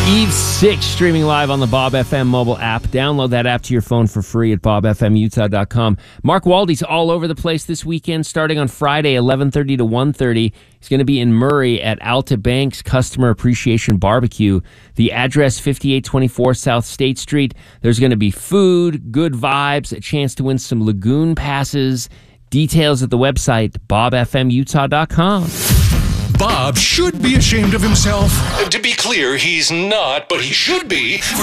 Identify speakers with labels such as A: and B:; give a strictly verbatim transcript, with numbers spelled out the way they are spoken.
A: Eve six, streaming live on the Bob F M mobile app. Download that app to your phone for free at bob f m utah dot com. Mark Waldy's all over the place this weekend, starting on Friday, eleven thirty to one thirty. He's going to be in Murray at Alta Banks Customer Appreciation Barbecue. The address, fifty-eight twenty-four South State Street. There's going to be food, good vibes, a chance to win some lagoon passes. Details at the website, bob f m utah dot com.
B: Bob should be ashamed of himself. To be clear, he's not, but he should be.